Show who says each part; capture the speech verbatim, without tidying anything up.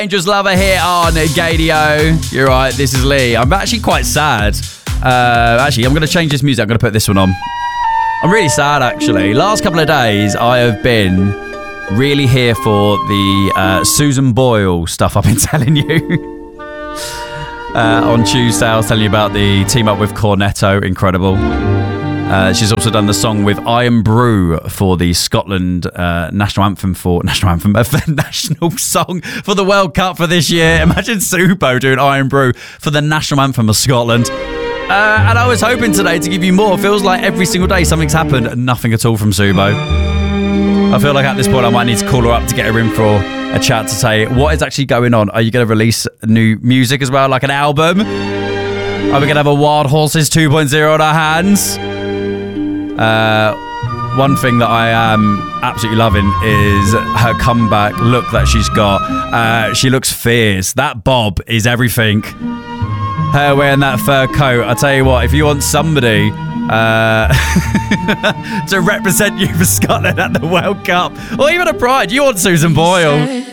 Speaker 1: Angels Lover here on Gadio. You're right, this is Lee. I'm actually quite sad. Uh, actually, I'm going to change this music. I'm going to put this one on. I'm really sad, actually. Last couple of days, I have been really here for the uh, Susan Boyle stuff I've been telling you. uh, on Tuesday, I was telling you about the team up with Cornetto. Incredible. Uh, she's also done the song with Iron Brew for the Scotland uh, national anthem for national anthem, uh, for national song for the World Cup for this year. Imagine Subo doing Iron Brew for the national anthem of Scotland. Uh, and I was hoping today to give you more. Feels like every single day something's happened and nothing at all from Subo. I feel like at this point I might need to call her up to get her in for a chat to say what is actually going on. Are you going to release new music as well, like an album? Are we going to have a Wild Horses two point oh on our hands? Uh, one thing that I am absolutely loving is her comeback look that she's got. Uh, she looks fierce. That bob is everything. Her wearing that fur coat. I tell you what, if you want somebody uh, to represent you for Scotland at the World Cup, or even a Pride, you want Susan Boyle.